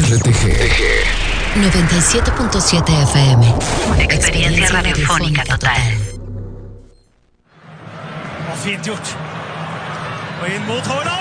RTG 97.7 FM. Experiencia radiofónica total. Fint gjort. Og inn mot Haaland!